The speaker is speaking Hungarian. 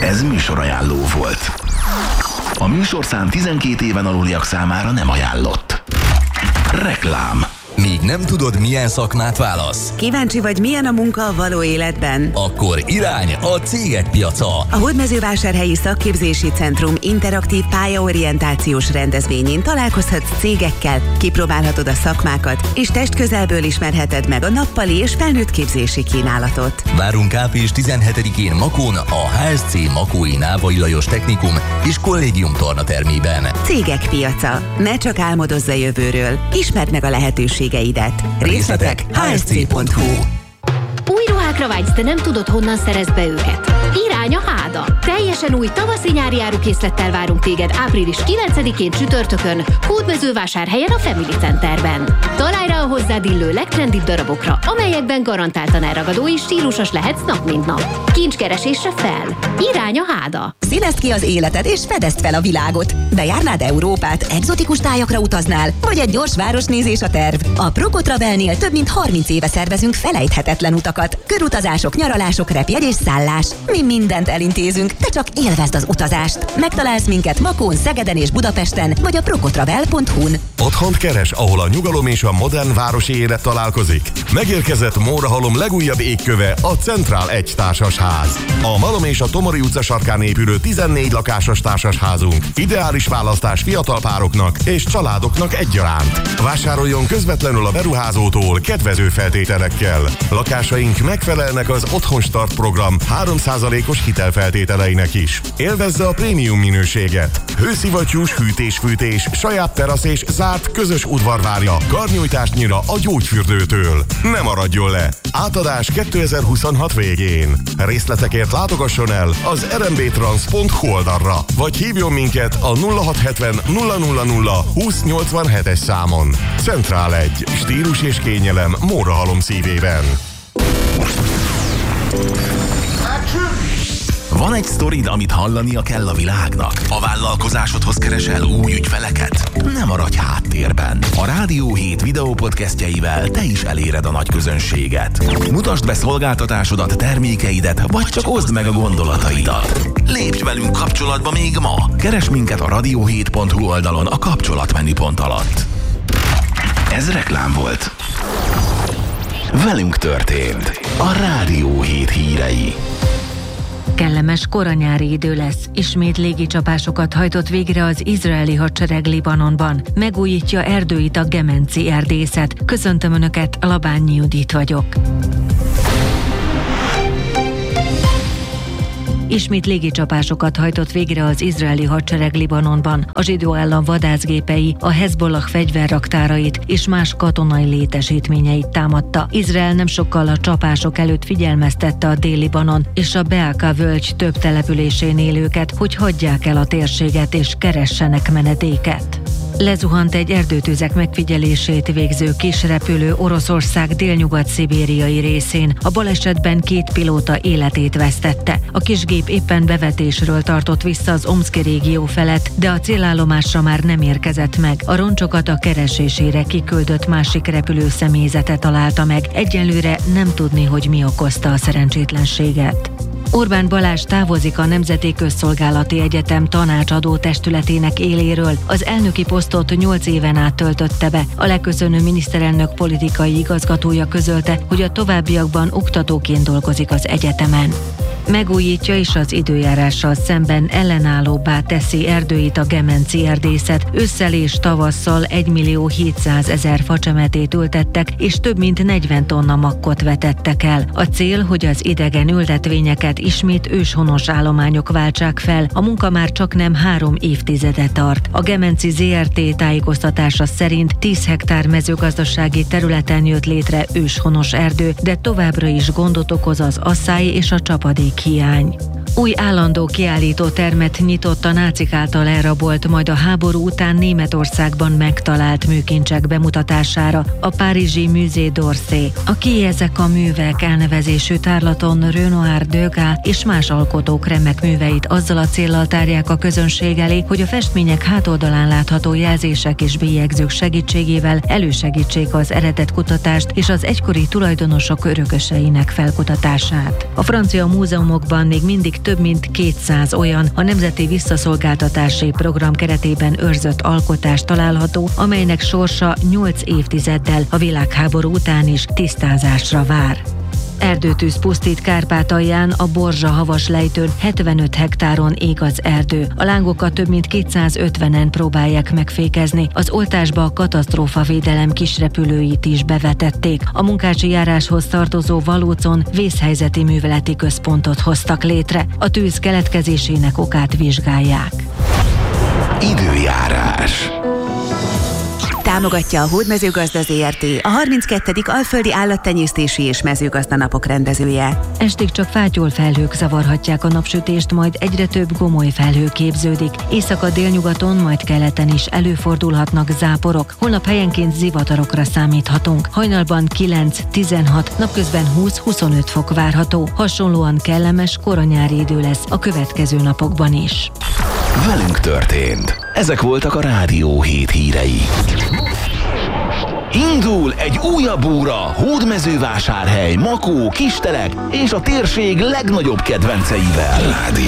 Ez műsorajánló volt. A műsorszám 12 éven aluliak számára nem ajánlott. Reklám. Még nem tudod, milyen szakmát válasz? Kíváncsi vagy, milyen a munka a való életben? Akkor irány a Cégek Piaca. A Hódmezővásárhelyi Szakképzési Centrum interaktív pályaorientációs rendezvényén találkozhatsz cégekkel, kipróbálhatod a szakmákat, és testközelből ismerheted meg a nappali és felnőtt képzési kínálatot. Várunk április 17-én Makón, a HSC Makói Návai Lajos Technikum és Kollégium tornatermében. Cégek Piaca. Ne csak álmodozz a jövőről, ismerd meg a lehetőségeidet. Részletek hsc.hu. Új ruhákra vágysz, de nem tudod, honnan szerezd be őket. Irány a Háda! Teljesen új tavaszi-nyári árukészlettel várunk téged április 9-én csütörtökön Hódmezővásárhelyen a Family Centerben. Találj rá a hozzád illő legtrendibb darabokra, amelyekben garantáltan elragadó és stílusos lehetsz nap mint nap. Kincskeresésre fel! Irány a Háda! Színezd ki az életed és fedezd fel a világot! Bejárnád Európát, egzotikus tájakra utaznál, vagy egy gyors városnézés a terv? A Prokotravelnél több mint 30 éve szervezünk felejthetetlen utakat. Körutazások, nyaralások, repjegy és szállás. Mi mindent elintézünk, te csak élvezd az utazást. Megtalálsz minket Makón, Szegeden és Budapesten, vagy a prokotravel.hu-n. Otthont keres, ahol a nyugalom és a modern városi élet találkozik. Megérkezett Mórahalom legújabb égköve, a Centrál 1 társasház. A Malom és a Tomori utca sarkán épülő 14 lakásos társasházunk. Ideális választás fiatal pároknak és családoknak egyaránt. Vásároljon közvetlenül a beruházótól kedvező feltételekkel. Lakásaink megfelelnek az Otthonstart program 3%-os hitelfeltételeinek is. Élvezze a prémium minőséget. Hőszivattyús hűtés-fűtés, saját terasz és zárt közös udvarvárja, karnyújtásnyira a gyógyfürdőtől. Ne maradjon le! Átadás 2026 végén. Részletekért látogasson el az rmbtrans.hu oldalra, vagy hívjon minket a 0670 000 2087-es számon. Centrál 1. Stílus és kényelem Mórahalom szívében. Van egy sztorid, amit hallania kell a világnak? A vállalkozásodhoz keresel új ügyfeleket? Ne maradj háttérben. A Rádió 7 videópodcastjeivel te is eléred a nagy közönséget. Mutasd be szolgáltatásodat, termékeidet, vagy csak oszd meg a gondolataidat. Lépj velünk kapcsolatba még ma. Keresd minket a radio7.hu oldalon a kapcsolatmenüpont alatt. Ez reklám volt. Velünk történt. A Rádió 7 hírei. Kellemes koranyári idő lesz. Ismét légicsapásokat hajtott végre az izraeli hadsereg Libanonban. Megújítja erdőit a gemenci erdészet. Köszöntöm Önöket, Labányi Judit vagyok. Ismét légicsapásokat hajtott végre az izraeli hadsereg Libanonban. A zsidó állam vadászgépei a Hezbollah fegyverraktárait és más katonai létesítményeit támadta. Izrael nem sokkal a csapások előtt figyelmeztette a Dél-Libanon és a Beaka völgy több településén élőket, hogy hagyják el a térséget és keressenek menedéket. Lezuhant egy erdőtüzek megfigyelését végző kisrepülő Oroszország délnyugat-szibériai részén. A balesetben 2 pilóta életét vesztette. A kisgép éppen bevetésről tartott vissza az Omszki régió felett, de a célállomásra már nem érkezett meg. A roncsokat a keresésére kiküldött másik repülő személyzete találta meg. Egyelőre nem tudni, hogy mi okozta a szerencsétlenséget. Orbán Balázs távozik a Nemzeti Közszolgálati Egyetem tanácsadó testületének éléről. Az elnöki posztot 8 éven át töltötte be. A leköszönő miniszterelnök politikai igazgatója közölte, hogy a továbbiakban oktatóként dolgozik az egyetemen. Megújítja és az időjárással szemben ellenállóbbá teszi erdőit a gemenci erdészet. Ősszel és tavasszal 1.700.000 facsemetét ültettek, és több mint 40 tonna makkot vetettek el. A cél, hogy az idegen ültetvényeket ismét őshonos állományok váltsák fel. A munka már csaknem 3 évtizede tart. A Gemenci ZRT tájékoztatása szerint 10 hektár mezőgazdasági területen jött létre őshonos erdő, de továbbra is gondot okoz az asszály és a csapadék hiány. Új állandó kiállítótermet nyitott a nácik által elrabolt, majd a háború után Németországban megtalált műkincsek bemutatására, a párizsi Musée d'Orsay. A Ki ezek a művek elnevezésű tárlaton Renoir, Degas és más alkotók remek műveit azzal a céllal tárják a közönség elé, hogy a festmények hátoldalán látható jelzések és bélyegzők segítségével elősegítsék az eredet kutatást és az egykori tulajdonosok örököseinek felkutatását. A francia múzeumokban még mindig több mint 200 olyan a Nemzeti Visszaszolgáltatási Program keretében őrzött alkotás található, amelynek sorsa 8 évtizeddel a világháború után is tisztázásra vár. Erdőtűz pusztít Kárpátalján, a Borzsa-Havas lejtőn 75 hektáron ég az erdő. A lángokat több mint 250-en próbálják megfékezni. Az oltásba a katasztrófavédelem kisrepülőit is bevetették. A munkácsi járáshoz tartozó Valócon vészhelyzeti műveleti központot hoztak létre. A tűz keletkezésének okát vizsgálják. Időjárás. Támogatja a Hódmezőgazda Zrt., a 32. Alföldi Állattenyésztési és Mezőgazdanapok rendezője. Estig csak fátyol felhők zavarhatják a napsütést, majd egyre több gomoly felhő képződik. Északa délnyugaton, majd keleten is előfordulhatnak záporok. Holnap helyenként zivatarokra számíthatunk. Hajnalban 9-16, napközben 20-25 fok várható. Hasonlóan kellemes koranyári idő lesz a következő napokban is. Velünk történt. Ezek voltak a Rádió 7 hírei. Indul egy újabb óra Hódmezővásárhely, Makó, Kistelek és a térség legnagyobb kedvenceivel.